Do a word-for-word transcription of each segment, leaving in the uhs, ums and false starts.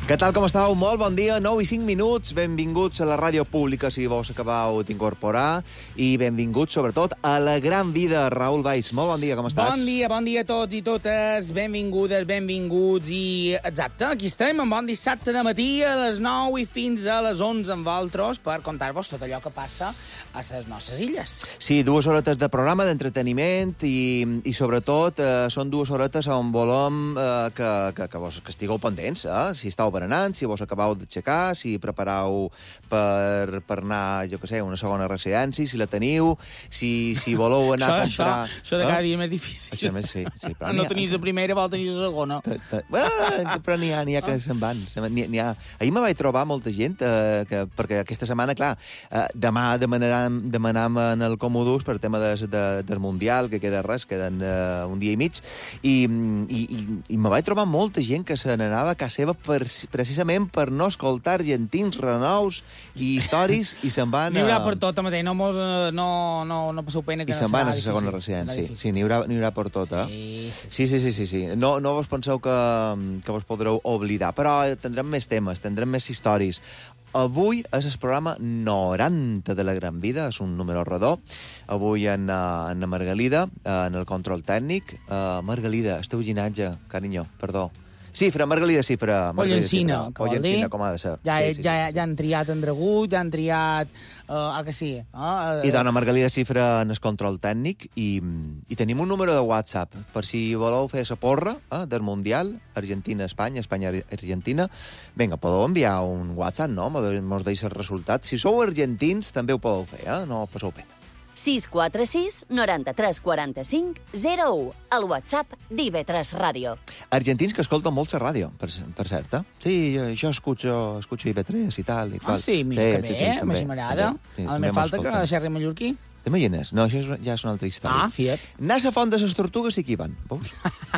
Què tal, com estàu? Molt bon dia, nou i cinc minuts. Benvinguts a la ràdio pública, si vos acabeu d'incorporar, i benvinguts, sobretot, a la gran vida. Raül Valls, molt bon dia, com estàs? Bon dia, bon dia a tots i totes. Benvingudes, benvinguts. I exacte, aquí estem, en bon dissabte de matí, a les nou i fins a les onze amb vosaltres, per contar-vos tot allò que passa a les nostres illes. Sí, dues horetes de programa, d'entreteniment, i, i sobretot, eh, són dues horetes on volem eh, que, que, que, vos, que estigueu pendents, eh? Si estàu berenant, si vos acabeu d'aixecar, si prepareu per, per anar, jo què sé, a una segona residència, si la teniu, si, si voleu anar a comprar... Això, això de cada dia més difícil. Això més, sí. sí però no tenies la primera, vol tenir la segona. Bueno, però n'hi ha, n'hi ha que se'n van. N'hi ha... Ahir me vaig trobar molta gent, eh, que, perquè aquesta setmana, clar, eh, demà demanarem, demanam en el Comodus per tema de, de, del Mundial, que queda res, queden eh, un dia i mig, i, i, i, i me vaig trobar molta gent que se n'anava a casa seva per, precisament per no escoltar argentins, renous i històries, i se'n van... N'hi haurà per tot, mateix, no, mos, no, no, no passeu pena que I se'n van a la segona residència, sí, n'hi haurà, n'hi haurà per tot, eh? Sí, sí, sí, sí, sí. No, no vos penseu que, que vos podreu oblidar, però tindrem més temes, tindrem més històries. Avui és el programa noranta de la Gran Vida, és un número redó. Avui en, en la Margalida, en el control tècnic. Uh, Margalida, el teu llinatge, carinyo, perdó. Cifra, Margalida Cifra. O Llancina, que vol dir. O Llancina, com ha de ser. Ja, sí, sí, ja, sí, sí. ja han triat en Dragut, ja han triat... Uh, ah, que sí. Uh, I dona Margalida Cifra en el control tècnic, i, i tenim un número de WhatsApp, per si voleu fer la porra eh, del Mundial, Argentina-Espanya, Espanya-Argentina. Vinga, podeu enviar un WhatsApp, no? Mos deixa el resultat. Si sou argentins, també ho podeu fer, eh? No passeu pena. sis quatre sis, noranta-tres, quaranta-cinc, zero u, el WhatsApp d'I V tres Ràdio. Argentins que escolten molt la ràdio, per, per cert, eh? Sí, jo, jo escucho, escucho I V tres i tal. I ah, sí, mira, sí, que bé, eh? M'hi m'agrada. Sí, a més falta que xerri mallorquí. T'imagines? No, això és, ja és una altra història. Ah, fiat. Anar a Font de les Tortugues sí que hi van, veus?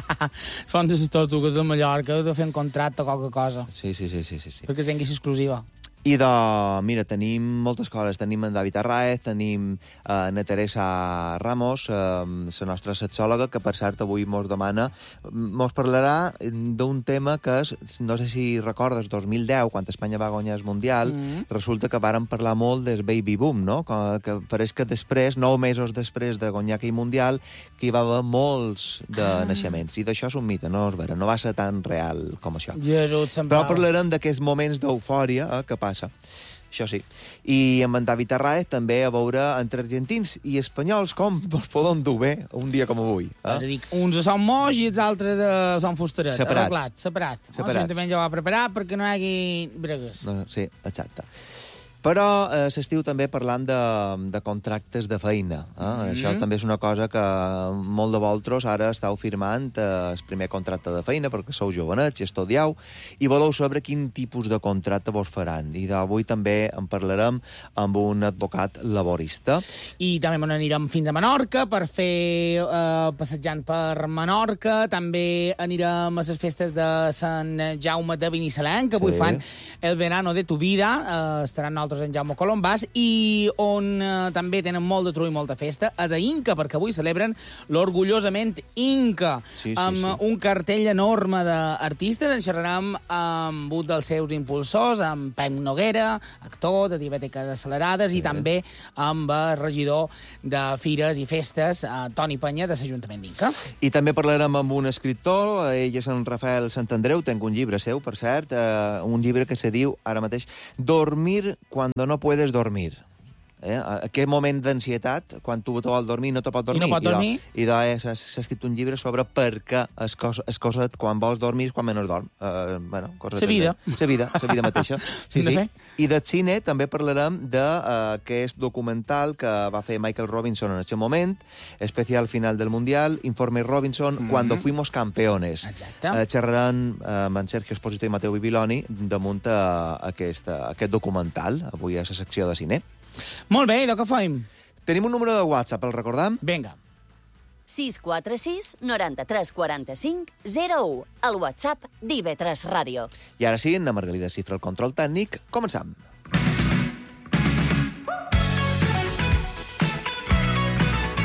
Font de les Tortugues de Mallorca, de fer un contracte o qualque cosa. Sí, sí, sí, sí, sí, sí. Perquè tinguis exclusiva. I de, mira, tenim moltes coses. Tenim en David Arraez, tenim eh, na Teresa Ramos, eh, la nostra sexòloga, que per cert avui mos demana, mos parlarà d'un tema que és, no sé si recordes, dos mil deu, quan Espanya va guanyar el Mundial, mm-hmm. resulta que vàrem parlar molt del baby boom, no? Que, que pareix que després, nou mesos després de guanyar aquell Mundial, que hi va haver molts de ah. naixements. I d'això és un mite, no és vera, no va ser tan real com això. Gerut, Però parlarem d'aquests moments d'eufòria eh, que passa. Això sí. I amb en David Arraez també a veure entre argentins i espanyols com es poden dur bé un dia com avui. Eh? És a dir, uns són moix i els altres uh, són fusterets. Separats. Arreglat, separat. Separats. L'Ajuntament ja ho va preparar perquè no hi hagi bregues. No, sí, exacte. Però eh, s'estiu també parlant de, de contractes de feina. Eh? Mm-hmm. Això també és una cosa que molt de vosaltres ara estàu firmant eh, el primer contracte de feina perquè sou jovenets i estudieu i voleu saber quin tipus de contracte vos faran. I d'avui també en parlarem amb un advocat laborista. I també anirem fins a Menorca per fer eh, passejant per Menorca. També anirem a les festes de Sant Jaume de Binissalem, que avui sí. fan el verano de tu vida. Eh, estaran nosaltres en Jaume Colombàs, i on eh, també tenen molt de tru i molta festa és a Inca, perquè avui celebren l'orgullosament Inca, sí, sí, amb sí. un cartell enorme d'artistes. En xerrarem amb un dels seus impulsors, amb Pep Noguera, actor de Diabètiques Accelerades, sí. i també amb el regidor de Fires i Festes, eh, Toni Penya, de l'Ajuntament d'Inca. I també parlarem amb un escriptor, ell és en Rafael Santandreu, tenc un llibre seu, per cert, eh, un llibre que se diu, ara mateix, Dormir cuando no puedes dormir. Eh? Aquest moment d'ansietat, quan tu te vol dormir no te pot dormir. I no pot dormir. I de, i de, s'ha escrit un llibre sobre per què es cosa, es cosa quan vols dormir quan menys dorm. Uh, bueno, la vida. La vida, la vida mateixa. Sí, sí. I de cine també parlarem d'aquest uh, documental que va fer Michael Robinson en aquest moment, especial final del Mundial, Informe Robinson, mm-hmm. Cuando fuimos campeones. Exacte. Uh, xerraran uh, amb en Sergio Esposito i Mateu Bibiloni damunt uh, aquest, uh, aquest documental, avui a la secció de cine. Molt bé, i de què fem? Tenim un número de WhatsApp, el recordam? Vinga. sis quatre sis, noranta-tres, quaranta-cinc, zero u, el WhatsApp d'I V tres Ràdio. I ara sí, en la Margalida Cifra, el control tècnic, començam.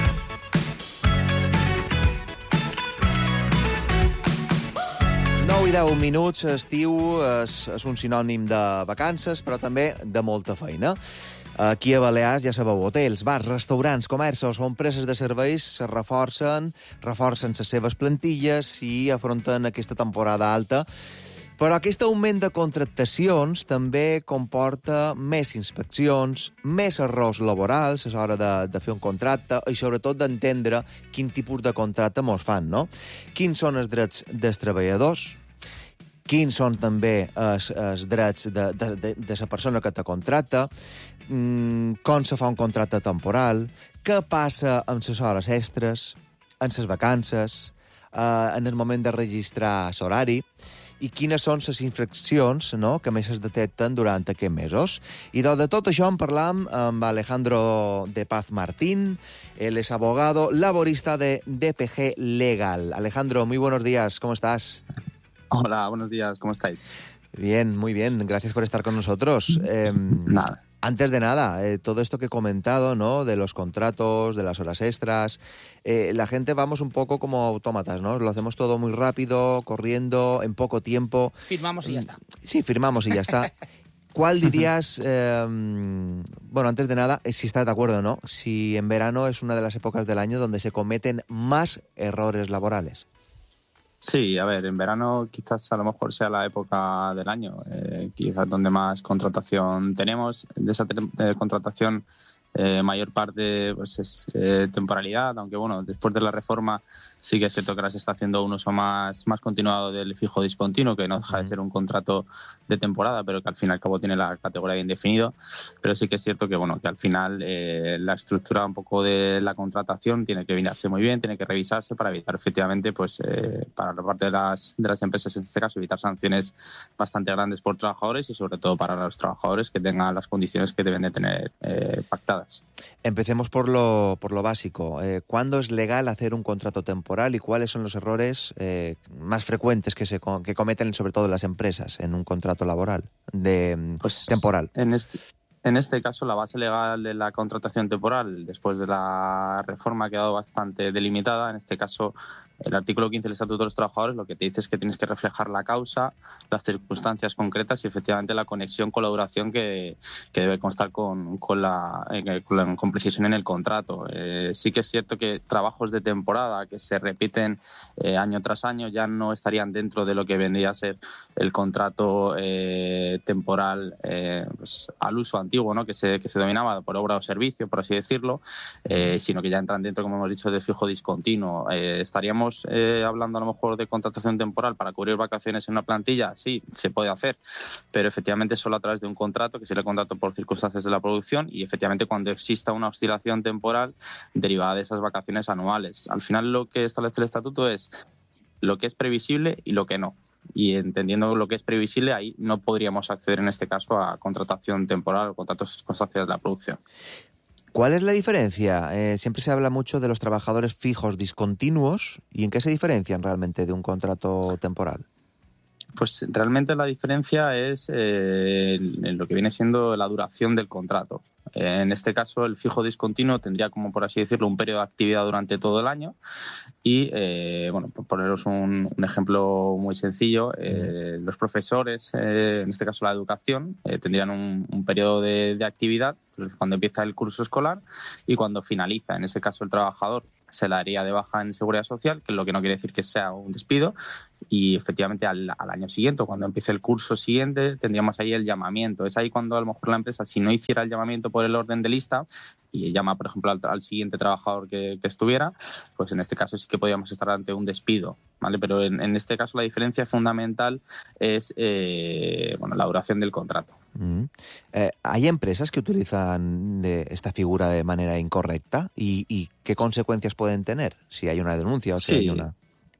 nou i deu minuts. Estiu és, és un sinònim de vacances, però també de molta feina. Aquí a Balears, ja sabeu, hotels, bars, restaurants, comerços o empreses de serveis se reforcen, reforcen les seves plantilles i afronten aquesta temporada alta. Però aquest augment de contractacions també comporta més inspeccions, més errors laborals a l'hora de, de fer un contracte i sobretot d'entendre quin tipus de contracte mos fan, no? Quins són els drets dels treballadors, quins són també els, els drets de, de, de, de la persona que te contracta, mmm, com se fa un contracte temporal, què passa amb les hores extres, en les vacances, eh, en el moment de registrar l'horari, i quines són les infraccions, no?, que més es detecten durant aquests mesos. I de, de tot això en parlam amb Alejandro de Paz Martín. Él es abogado laborista de D P G Legal. Alejandro, muy buenos días, ¿cómo estás? Hola, buenos días, ¿cómo estáis? Bien, muy bien, gracias por estar con nosotros. Eh, Nada. Antes de nada, eh, todo esto que he comentado, ¿no?, de los contratos, de las horas extras, eh, la gente vamos un poco como autómatas, ¿no? Lo hacemos todo muy rápido, corriendo, en poco tiempo. Firmamos y ya está. Sí, firmamos y ya está. ¿Cuál dirías, eh, bueno, antes de nada, si estás de acuerdo o no, si en verano es una de las épocas del año donde se cometen más errores laborales? Sí, a ver, en verano quizás a lo mejor sea la época del año, eh, quizás donde más contratación tenemos. De esa de contratación, eh, mayor parte pues es eh, temporalidad, aunque bueno, después de la reforma sí que es cierto que ahora se está haciendo un uso más, más continuado del fijo discontinuo, que no deja de ser un contrato de temporada, pero que al fin y al cabo tiene la categoría de indefinido. Pero sí que es cierto que bueno, que al final eh, la estructura un poco de la contratación tiene que mirarse muy bien, tiene que revisarse para evitar efectivamente, pues eh, para la parte de las, de las empresas en este caso, evitar sanciones bastante grandes por trabajadores y sobre todo para los trabajadores que tengan las condiciones que deben de tener eh, pactadas. Empecemos por lo, por lo básico. Eh, ¿Cuándo es legal hacer un contrato temporal y cuáles son los errores eh, más frecuentes que se que cometen sobre todo las empresas en un contrato laboral de pues, temporal? En este, en este caso, la base legal de la contratación temporal, después de la reforma, ha quedado bastante delimitada. En este caso, el artículo quince del Estatuto de los Trabajadores lo que te dice es que tienes que reflejar la causa, las circunstancias concretas y efectivamente la conexión con la duración que, que debe constar con, con, la, con, la, con precisión en el contrato. Eh, sí que es cierto que trabajos de temporada que se repiten eh, año tras año ya no estarían dentro de lo que vendría a ser el contrato eh, temporal eh, pues, al uso antiguo, ¿no?, que se, que se dominaba por obra o servicio, por así decirlo, eh, sino que ya entran dentro, como hemos dicho, de fijo discontinuo. Eh, estaríamos Eh, hablando a lo mejor de contratación temporal para cubrir vacaciones en una plantilla, sí, se puede hacer, pero efectivamente solo a través de un contrato, que sería el contrato por circunstancias de la producción, y efectivamente cuando exista una oscilación temporal derivada de esas vacaciones anuales. Al final lo que establece el estatuto es lo que es previsible y lo que no. Y entendiendo lo que es previsible, ahí no podríamos acceder en este caso a contratación temporal o contratos de circunstancias de la producción. ¿Cuál es la diferencia? Eh, siempre se habla mucho de los trabajadores fijos discontinuos. ¿Y en qué se diferencian realmente de un contrato temporal? Pues realmente la diferencia es eh, en lo que viene siendo la duración del contrato. Eh, en este caso, el fijo discontinuo tendría, como por así decirlo, un periodo de actividad durante todo el año. Y, eh, bueno, por poneros un, un ejemplo muy sencillo, eh, los profesores, eh, en este caso la educación, eh, tendrían un, un periodo de, de actividad cuando empieza el curso escolar y cuando finaliza. En ese caso, el trabajador se la haría de baja en Seguridad Social, que es lo que no quiere decir que sea un despido, y efectivamente al, al año siguiente, cuando empiece el curso siguiente, tendríamos ahí el llamamiento. Es ahí cuando a lo mejor la empresa, si no hiciera el llamamiento por el orden de lista y llama, por ejemplo, al, al siguiente trabajador que, que estuviera, pues en este caso sí que podríamos estar ante un despido, ¿vale? Pero en, en este caso la diferencia fundamental es eh, bueno, la duración del contrato. Mm. Eh, ¿Hay empresas que utilizan de esta figura de manera incorrecta? ¿Y, y qué consecuencias pueden tener si hay una denuncia o si sí. hay una...?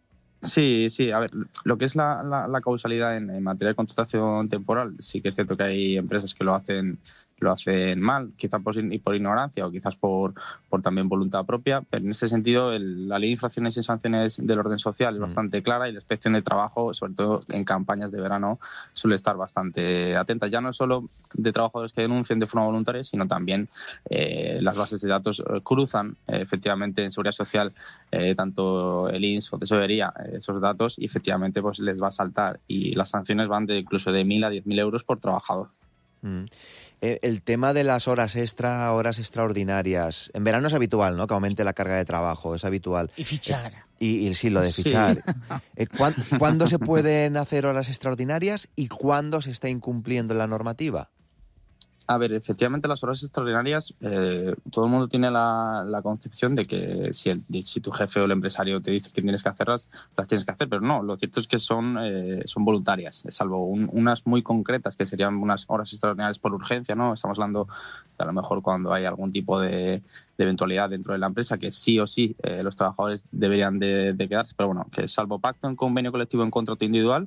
Sí, sí, a ver, lo que es la, la, la causalidad en, en materia de contratación temporal, sí que es cierto que hay empresas que lo hacen lo hacen mal, quizás por, por ignorancia o quizás por, por también voluntad propia, pero en este sentido el, la ley de infracciones y sanciones del orden social es mm. bastante clara, y la inspección de trabajo, sobre todo en campañas de verano, suele estar bastante atenta, ya no solo de trabajadores que denuncien de forma voluntaria, sino también eh, las bases de datos eh, cruzan eh, efectivamente en seguridad social eh, tanto el I N S o tesorería eh, esos datos, y efectivamente pues les va a saltar, y las sanciones van de incluso de mil a diez mil euros por trabajador. Mm. El tema de las horas extra, horas extraordinarias, en verano es habitual, ¿no?, que aumente la carga de trabajo, es habitual. Y fichar. Y, y sí, lo de fichar. Sí. ¿Cuándo, ¿Cuándo se pueden hacer horas extraordinarias y cuándo se está incumpliendo la normativa? A ver, efectivamente las horas extraordinarias, eh, todo el mundo tiene la, la concepción de que si, el, si tu jefe o el empresario te dice que tienes que hacerlas, las tienes que hacer, pero no, lo cierto es que son, eh, son voluntarias, salvo un, unas muy concretas que serían unas horas extraordinarias por urgencia, ¿no? Estamos hablando de a lo mejor cuando hay algún tipo de, de eventualidad dentro de la empresa que sí o sí eh, los trabajadores deberían de, de quedarse, pero bueno, que salvo pacto en convenio colectivo en contrato individual,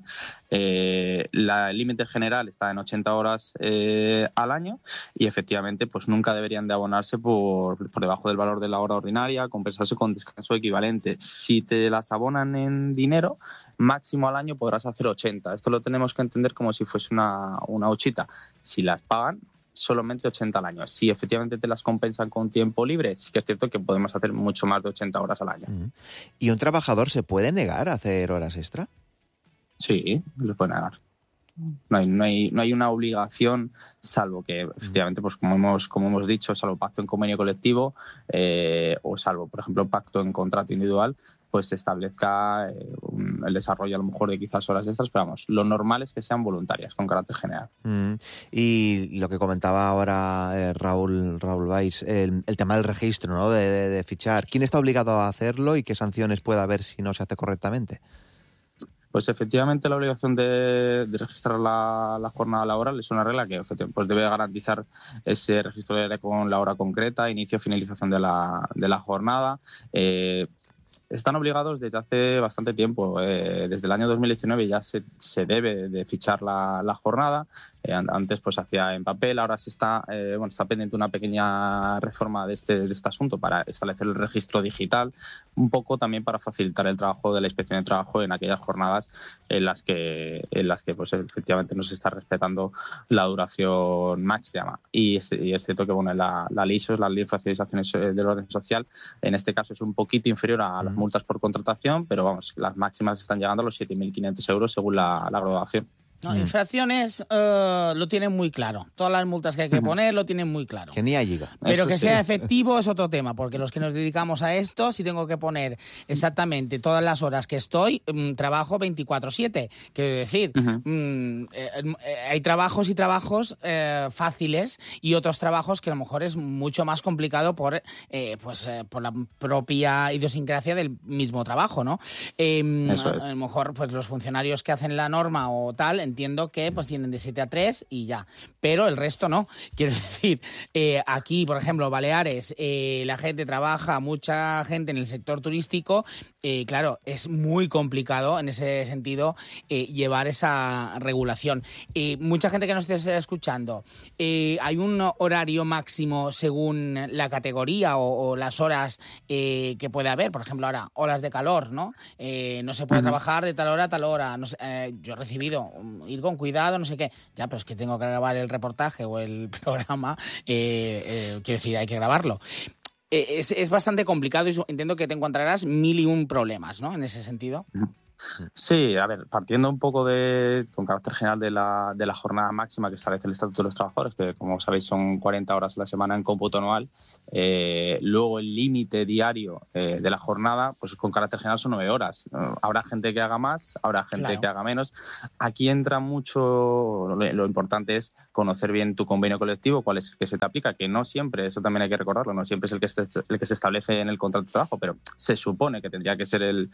eh, la, el límite general está en ochenta horas eh, al año, y efectivamente pues nunca deberían de abonarse por, por debajo del valor de la hora ordinaria, compensarse con descanso equivalente. Si te las abonan en dinero, máximo al año podrás hacer ochenta. Esto lo tenemos que entender como si fuese una, una huchita. Si las pagan, solamente ochenta al año. Si efectivamente te las compensan con tiempo libre, sí que es cierto que podemos hacer mucho más de ochenta horas al año. ¿Y un trabajador se puede negar a hacer horas extra? Sí, lo puede negar. No hay, no hay, no hay una obligación, salvo que efectivamente, pues como hemos, como hemos dicho, salvo pacto en convenio colectivo eh, o salvo, por ejemplo, pacto en contrato individual, pues se establezca eh, un, el desarrollo a lo mejor de quizás horas extras, pero vamos, lo normal es que sean voluntarias, con carácter general. Mm. Y lo que comentaba ahora eh, Raúl, Raúl Valls, el, el tema del registro, ¿no?, de, de, de fichar. ¿Quién está obligado a hacerlo y qué sanciones puede haber si no se hace correctamente? Pues efectivamente la obligación de, de registrar la, la jornada laboral es una regla que pues debe garantizar ese registro con la hora concreta, inicio, finalización de la, de la jornada. Eh, Están obligados desde hace bastante tiempo. Eh, desde el año dos mil diecinueve ya se, se debe de fichar la, la jornada. Eh, antes pues se hacía en papel, ahora se está, eh, bueno, está pendiente una pequeña reforma de este, de este asunto para establecer el registro digital, un poco también para facilitar el trabajo de la inspección de trabajo en aquellas jornadas en las que, en las que pues efectivamente no se está respetando la duración máxima. Y es, y es cierto que bueno, la, la L I S O, la Ley de Infracciones y Sanciones del Orden Social, en este caso es un poquito inferior a las multas por contratación, pero vamos, las máximas están llegando a los siete mil quinientos euros según la, la graduación. No, infracciones uh, lo tienen muy claro. Todas las multas que hay que poner lo tienen muy claro. Que ni hay llega. Pero Eso que sí. sea efectivo es otro tema, porque los que nos dedicamos a esto, si tengo que poner exactamente todas las horas que estoy, mmm, trabajo veinticuatro siete. Quiero decir, uh-huh. mmm, eh, eh, hay trabajos y trabajos eh, fáciles y otros trabajos que a lo mejor es mucho más complicado por, eh, pues, eh, por la propia idiosincrasia del mismo trabajo, ¿no? Eh, Eso es. A lo mejor pues los funcionarios que hacen la norma o tal, entiendo que pues tienen de siete a tres y ya, pero el resto no. Quiero decir, eh, aquí, por ejemplo, Baleares, eh, la gente trabaja, mucha gente en el sector turístico, eh, claro, es muy complicado en ese sentido eh, llevar esa regulación. Eh, mucha gente que nos esté escuchando, eh, ¿hay un horario máximo según la categoría o, o las horas eh, que puede haber? Por ejemplo, ahora, olas de calor, ¿no? Eh, no se puede uh-huh. trabajar de tal hora a tal hora. No sé, eh, yo he recibido ir con cuidado, no sé qué. Ya, pero es que tengo que grabar el reportaje o el programa. Eh, eh, quiero decir, hay que grabarlo. Eh, es, es bastante complicado y entiendo que te encontrarás mil y un problemas, ¿no? En ese sentido. Sí, a ver, partiendo un poco de, con carácter general de la, de la jornada máxima que establece el Estatuto de los Trabajadores, que como sabéis son cuarenta horas a la semana en cómputo anual, eh, luego el límite diario eh, de la jornada, pues con carácter general son nueve horas. Habrá gente que haga más, habrá gente claro. que haga menos. Aquí entra mucho, lo, lo importante es conocer bien tu convenio colectivo, cuál es el que se te aplica, que no siempre, eso también hay que recordarlo, no siempre es el que, este, el que se establece en el contrato de trabajo, pero se supone que tendría que ser el,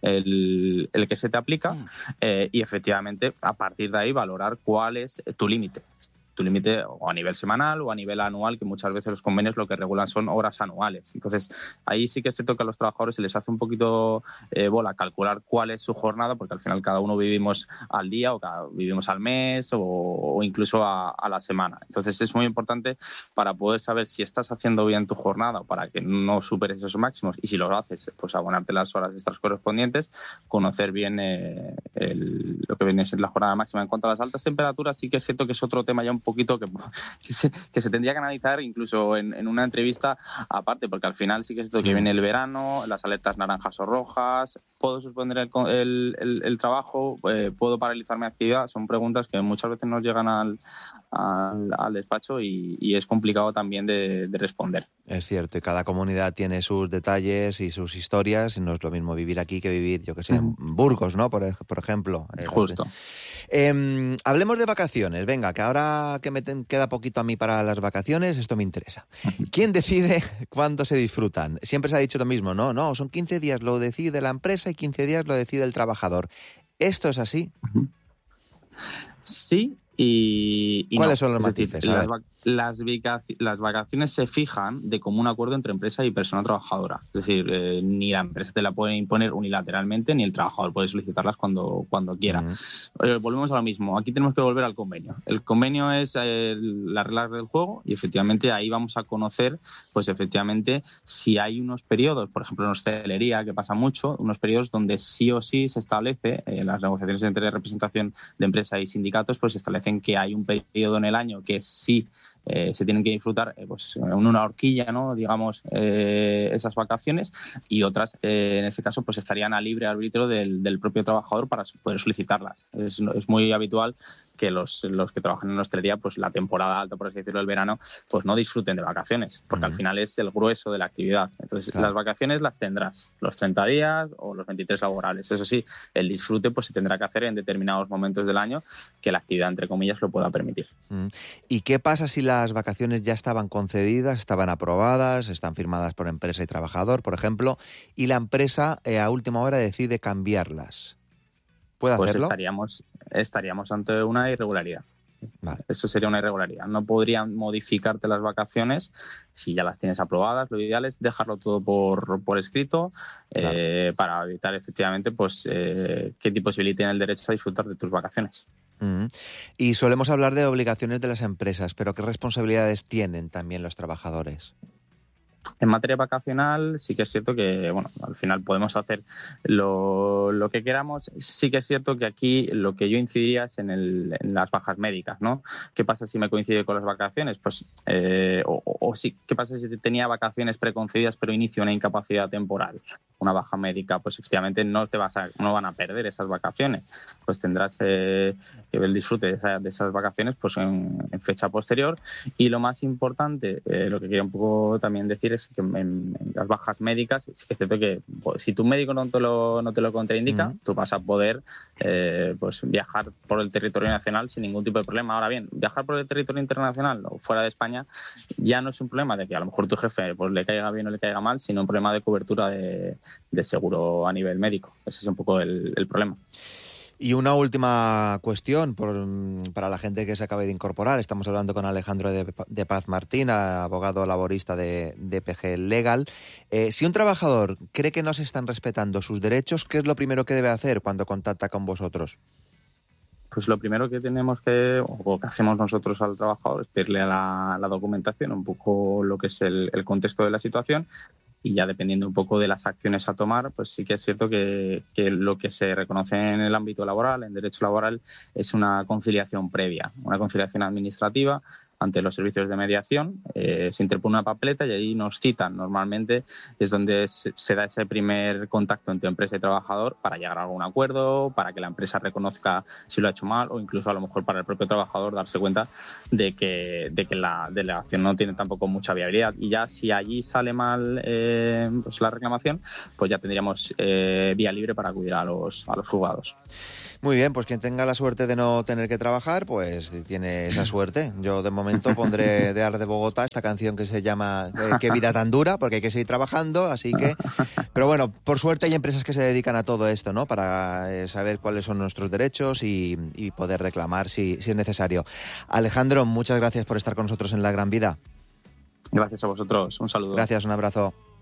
el el que se te aplica eh, y efectivamente a partir de ahí valorar cuál es tu límite. tu límite o a nivel semanal o a nivel anual, que muchas veces los convenios lo que regulan son horas anuales. Entonces, ahí sí que es cierto que a los trabajadores se les hace un poquito eh, bola calcular cuál es su jornada, porque al final cada uno vivimos al día o cada, vivimos al mes o, o incluso a, a la semana. Entonces, es muy importante para poder saber si estás haciendo bien tu jornada o para que no superes esos máximos, y si lo haces, pues abonarte las horas extras correspondientes, conocer bien eh, el, lo que viene a ser la jornada máxima. En cuanto a las altas temperaturas, sí que es cierto que es otro tema ya un poquito que, que, se, que se tendría que analizar incluso en, en una entrevista aparte, porque al final sí que es cierto que viene el verano, las alertas naranjas o rojas, puedo suspender el, el, el, el trabajo, eh, puedo paralizar mi actividad, son preguntas que muchas veces nos llegan al, al, al despacho y, y es complicado también de, de responder. Es cierto, y cada comunidad tiene sus detalles y sus historias, y no es lo mismo vivir aquí que vivir, yo que sé, en Burgos, ¿no? Por, por ejemplo. Justo. Eh, hablemos de vacaciones, venga, que ahora que me ten, queda poquito a mí para las vacaciones, esto me interesa. ¿Quién decide cuándo se disfrutan? Siempre se ha dicho lo mismo, ¿no? No, son quince días, lo decide la empresa y quince días lo decide el trabajador. ¿Esto es así? Sí. Y, y ¿Cuáles no. son los Es matices? decir, las, las, vacac- las vacaciones se fijan de común acuerdo entre empresa y persona trabajadora. Es decir, eh, ni la empresa te la puede imponer unilateralmente, ni el trabajador puede solicitarlas cuando, cuando quiera. Uh-huh. Eh, volvemos a lo mismo. Aquí tenemos que volver al convenio. El convenio es eh, las reglas del juego y efectivamente ahí vamos a conocer, pues efectivamente, si hay unos periodos, por ejemplo en hostelería, que pasa mucho, unos periodos donde sí o sí se establece, en eh, las negociaciones entre representación de empresa y sindicatos, pues se establece que hay un periodo en el año que sí eh, se tienen que disfrutar eh, pues en una horquilla, ¿no? Digamos, eh, esas vacaciones, y otras, eh, en este caso, pues estarían a libre arbitrio del, del propio trabajador para poder solicitarlas. Es, es muy habitual que los, los que trabajan en hostelería, pues la temporada alta, por así decirlo, del verano, pues no disfruten de vacaciones, porque uh-huh. al final es el grueso de la actividad. Entonces, claro, las vacaciones las tendrás, los treinta días o los veintitrés laborales. Eso sí, el disfrute pues se tendrá que hacer en determinados momentos del año que la actividad, entre comillas, lo pueda permitir. Uh-huh. ¿Y qué pasa si las vacaciones ya estaban concedidas, estaban aprobadas, están firmadas por empresa y trabajador, por ejemplo, y la empresa eh, a última hora decide cambiarlas? ¿Puede pues hacerlo? Estaríamos, estaríamos ante una irregularidad. Vale. Eso sería una irregularidad. No podrían modificarte las vacaciones si ya las tienes aprobadas. Lo ideal es dejarlo todo por, por escrito, claro, eh, para evitar efectivamente pues eh, que te posibiliten el derecho a disfrutar de tus vacaciones. Uh-huh. Y solemos hablar de obligaciones de las empresas, pero ¿qué responsabilidades tienen también los trabajadores? En materia vacacional sí que es cierto que, bueno, al final podemos hacer lo, lo que queramos. Sí que es cierto que aquí lo que yo incidiría es en, el, en las bajas médicas, ¿no? ¿Qué pasa si me coincide con las vacaciones? Pues, eh, o, o sí, ¿qué pasa si tenía vacaciones preconcedidas pero inicio una incapacidad temporal? Una baja médica, pues efectivamente no te vas a, no van a perder esas vacaciones. Pues tendrás eh, el disfrute de, esa, de esas vacaciones pues en, en fecha posterior. Y lo más importante, eh, lo que quería un poco también decir es que en, en las bajas médicas sí que es cierto que pues, si tu médico no te lo, no te lo contraindica, uh-huh. tú vas a poder eh, pues viajar por el territorio nacional sin ningún tipo de problema. Ahora bien, viajar por el territorio internacional o fuera de España ya no es un problema de que a lo mejor tu jefe pues le caiga bien o le caiga mal, sino un problema de cobertura de, de seguro a nivel médico. Ese es un poco el, el problema. Y una última cuestión por, para la gente que se acabe de incorporar. Estamos hablando con Alejandro de, de Paz Martín, abogado laborista de, de P G Legal. Eh, si un trabajador cree que no se están respetando sus derechos, ¿qué es lo primero que debe hacer cuando contacta con vosotros? Pues lo primero que tenemos que, o que hacemos nosotros al trabajador, es pedirle a la, la documentación un poco lo que es el, el contexto de la situación. Y ya dependiendo un poco de las acciones a tomar, pues sí que es cierto que, que lo que se reconoce en el ámbito laboral, en derecho laboral, es una conciliación previa, una conciliación administrativa ante los servicios de mediación. Eh, se interpone una papeleta y ahí nos citan. Normalmente es donde se, se da ese primer contacto entre empresa y trabajador para llegar a algún acuerdo, para que la empresa reconozca si lo ha hecho mal o incluso a lo mejor para el propio trabajador darse cuenta de que, de que la delegación no tiene tampoco mucha viabilidad. Y ya si allí sale mal eh, pues la reclamación, pues ya tendríamos eh, vía libre para acudir a los, a los juzgados. Muy bien, pues quien tenga la suerte de no tener que trabajar, pues tiene esa suerte. Yo de momento momento pondré de Ar de Bogotá esta canción que se llama eh, Qué vida tan dura, porque hay que seguir trabajando, así que... Pero bueno, por suerte hay empresas que se dedican a todo esto, ¿no? Para eh, saber cuáles son nuestros derechos y, y poder reclamar si, si es necesario. Alejandro, muchas gracias por estar con nosotros en La Gran Vida. Gracias a vosotros. Un saludo. Gracias, un abrazo.